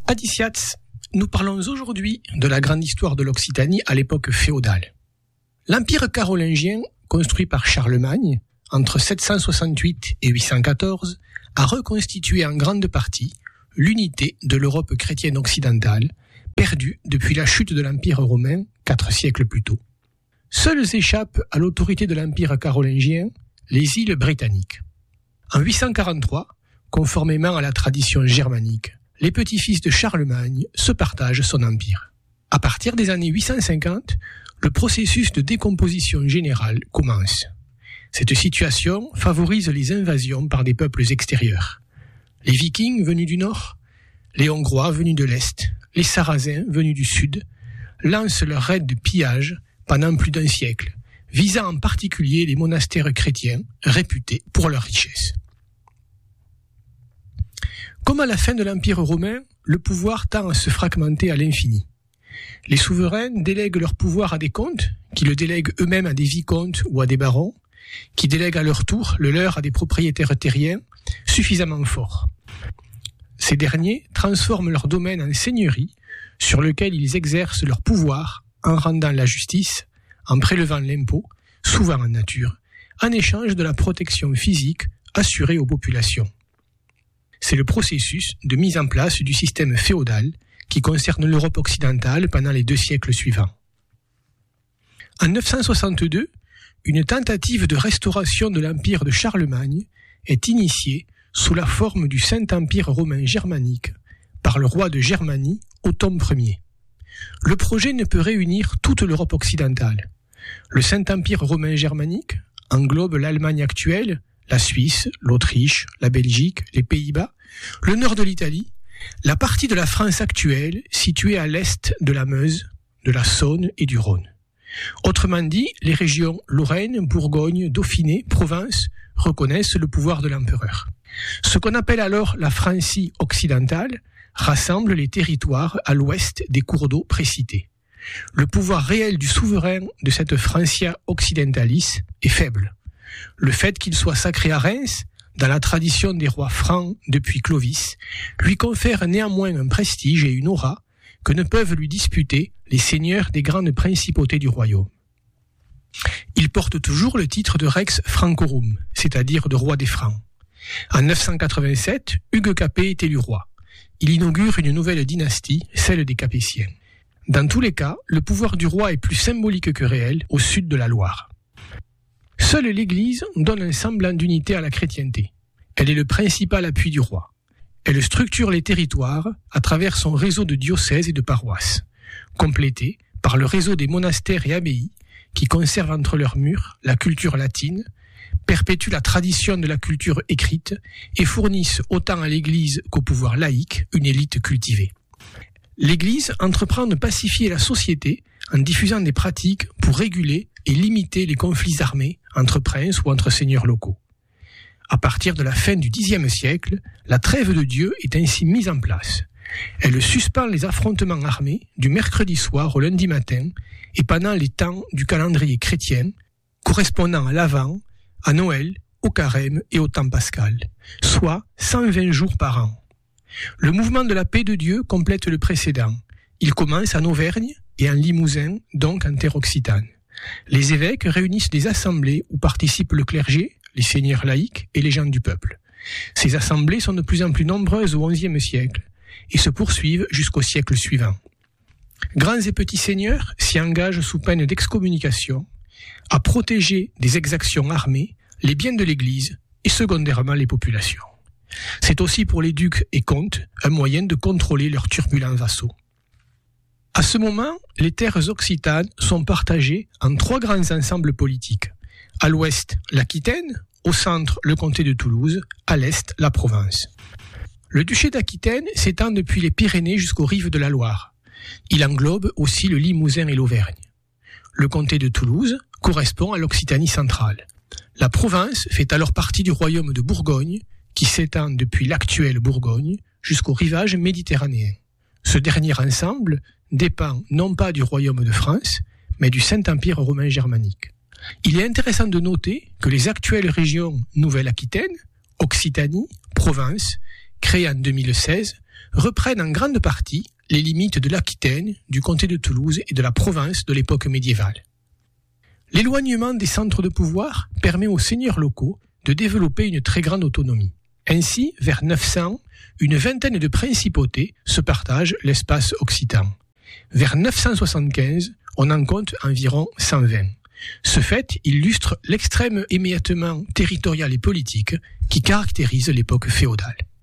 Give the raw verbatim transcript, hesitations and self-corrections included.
Adiciats, nous parlons aujourd'hui de la grande histoire de l'Occitanie à l'époque féodale. L'Empire carolingien, construit par Charlemagne, entre sept cent soixante-huit et huit cent quatorze, a reconstitué en grande partie l'unité de l'Europe chrétienne occidentale, perdue depuis la chute de l'Empire romain quatre siècles plus tôt. Seules échappent à l'autorité de l'Empire carolingien les îles britanniques. En huit cent quarante-trois, conformément à la tradition germanique, les petits-fils de Charlemagne se partagent son empire. À partir des années huit cent cinquante, le processus de décomposition générale commence. Cette situation favorise les invasions par des peuples extérieurs. Les Vikings venus du nord, les Hongrois venus de l'est, les Sarrasins venus du sud, lancent leurs raids de pillage pendant plus d'un siècle, visant en particulier les monastères chrétiens réputés pour leur richesse. Comme à la fin de l'Empire romain, le pouvoir tend à se fragmenter à l'infini. Les souverains délèguent leur pouvoir à des comtes, qui le délèguent eux-mêmes à des vicomtes ou à des barons, qui délèguent à leur tour le leur à des propriétaires terriens suffisamment forts. Ces derniers transforment leur domaine en seigneurie, sur lequel ils exercent leur pouvoir en rendant la justice, en prélevant l'impôt, souvent en nature, en échange de la protection physique assurée aux populations. C'est le processus de mise en place du système féodal qui concerne l'Europe occidentale pendant les deux siècles suivants. En neuf cent soixante-deux, une tentative de restauration de l'empire de Charlemagne est initiée sous la forme du Saint-Empire romain germanique par le roi de Germanie, Othon Ier. Le projet ne peut réunir toute l'Europe occidentale. Le Saint-Empire romain germanique englobe l'Allemagne actuelle, la Suisse, l'Autriche, la Belgique, les Pays-Bas, le nord de l'Italie, la partie de la France actuelle située à l'est de la Meuse, de la Saône et du Rhône. Autrement dit, les régions Lorraine, Bourgogne, Dauphiné, Provence reconnaissent le pouvoir de l'empereur. Ce qu'on appelle alors la Francie occidentale rassemble les territoires à l'ouest des cours d'eau précités. Le pouvoir réel du souverain de cette Francia occidentalis est faible. Le fait qu'il soit sacré à Reims, dans la tradition des rois francs depuis Clovis, lui confère néanmoins un prestige et une aura que ne peuvent lui disputer les seigneurs des grandes principautés du royaume. Il porte toujours le titre de Rex Francorum, c'est-à-dire de roi des Francs. En neuf cent quatre-vingt-sept, Hugues Capet est élu roi. Il inaugure une nouvelle dynastie, celle des Capétiens. Dans tous les cas, le pouvoir du roi est plus symbolique que réel au sud de la Loire. Seule l'Église donne un semblant d'unité à la chrétienté. Elle est le principal appui du roi. Elle structure les territoires à travers son réseau de diocèses et de paroisses, complété par le réseau des monastères et abbayes qui conservent entre leurs murs la culture latine, perpétuent la tradition de la culture écrite et fournissent autant à l'Église qu'au pouvoir laïque une élite cultivée. L'Église entreprend de pacifier la société en diffusant des pratiques pour réguler et limiter les conflits armés entre princes ou entre seigneurs locaux. À partir de la fin du Xe siècle, la trêve de Dieu est ainsi mise en place. Elle suspend les affrontements armés du mercredi soir au lundi matin et pendant les temps du calendrier chrétien, correspondant à l'Avent, à Noël, au Carême et au temps pascal, soit cent vingt jours par an. Le mouvement de la paix de Dieu complète le précédent. Il commence en Auvergne et en Limousin, donc en terre occitane. Les évêques réunissent des assemblées où participent le clergé, les seigneurs laïcs et les gens du peuple. Ces assemblées sont de plus en plus nombreuses au onzième siècle et se poursuivent jusqu'au siècle suivant. Grands et petits seigneurs s'y engagent sous peine d'excommunication à protéger des exactions armées les biens de l'Église et secondairement les populations. C'est aussi pour les ducs et comtes un moyen de contrôler leurs turbulents vassaux. À ce moment, les terres occitanes sont partagées en trois grands ensembles politiques. À l'ouest, l'Aquitaine, au centre, le comté de Toulouse, à l'est, la Provence. Le duché d'Aquitaine s'étend depuis les Pyrénées jusqu'aux rives de la Loire. Il englobe aussi le Limousin et l'Auvergne. Le comté de Toulouse correspond à l'Occitanie centrale. La Provence fait alors partie du royaume de Bourgogne, qui s'étend depuis l'actuelle Bourgogne jusqu'au rivage méditerranéen. Ce dernier ensemble dépend non pas du royaume de France, mais du Saint-Empire romain germanique. Il est intéressant de noter que les actuelles régions Nouvelle-Aquitaine, Occitanie, Provence, créées en deux mille seize, reprennent en grande partie les limites de l'Aquitaine, du comté de Toulouse et de la Provence de l'époque médiévale. L'éloignement des centres de pouvoir permet aux seigneurs locaux de développer une très grande autonomie. Ainsi, vers neuf cents, une vingtaine de principautés se partagent l'espace occitan. Vers neuf cent soixante-quinze, on en compte environ cent vingt. Ce fait illustre l'extrême émiettement territorial et politique qui caractérise l'époque féodale.